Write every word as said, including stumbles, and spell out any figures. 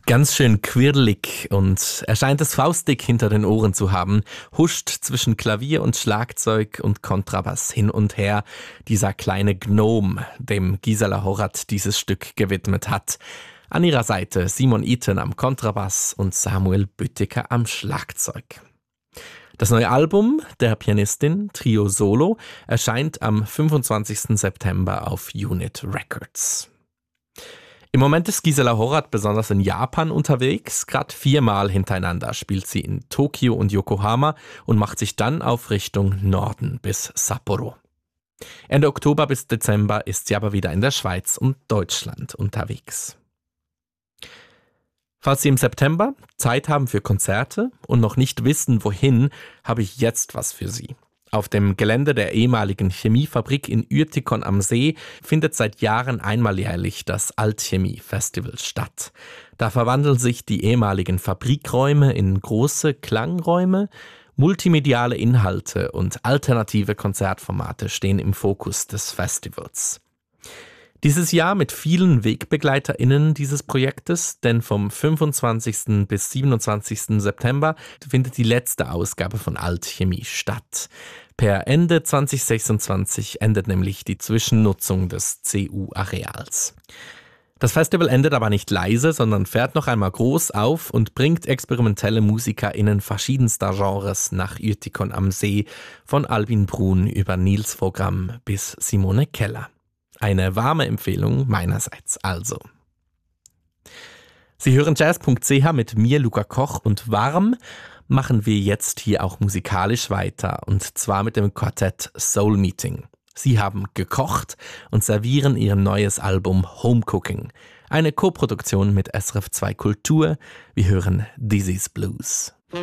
Ganz schön quirlig und er scheint es faustdick hinter den Ohren zu haben, huscht zwischen Klavier und Schlagzeug und Kontrabass hin und her dieser kleine Gnom, dem Gisela Horath dieses Stück gewidmet hat. An ihrer Seite Simon Iten am Kontrabass und Samuel Büttiker am Schlagzeug. Das neue Album der Pianistin Trio Solo erscheint am fünfundzwanzigsten September auf Unit Records. Im Moment ist Gisela Horath besonders in Japan unterwegs. Gerade viermal hintereinander spielt sie in Tokio und Yokohama und macht sich dann auf Richtung Norden bis Sapporo. Ende Oktober bis Dezember ist sie aber wieder in der Schweiz und Deutschland unterwegs. Falls Sie im September Zeit haben für Konzerte und noch nicht wissen, wohin, habe ich jetzt was für Sie. Auf dem Gelände der ehemaligen Chemiefabrik in Uetikon am See findet seit Jahren einmal jährlich das Altchemie-Festival statt. Da verwandeln sich die ehemaligen Fabrikräume in große Klangräume, multimediale Inhalte und alternative Konzertformate stehen im Fokus des Festivals. Dieses Jahr mit vielen WegbegleiterInnen dieses Projektes, denn vom fünfundzwanzigsten bis siebenundzwanzigsten September findet die letzte Ausgabe von Altchemie statt. Per Ende zwanzig sechsundzwanzig endet nämlich die Zwischennutzung des C U-Areals. Das Festival endet aber nicht leise, sondern fährt noch einmal groß auf und bringt experimentelle MusikerInnen verschiedenster Genres nach Uetikon am See, von Albin Brun über Nils Vogram bis Simone Keller. Eine warme Empfehlung meinerseits also. Sie hören jazz punkt c h mit mir, Luca Koch, und warm machen wir jetzt hier auch musikalisch weiter, und zwar mit dem Quartett Soul Meeting. Sie haben gekocht und servieren ihr neues Album Home Cooking, eine Koproduktion mit S R F zwei Kultur. Wir hören Dizzy's Blues.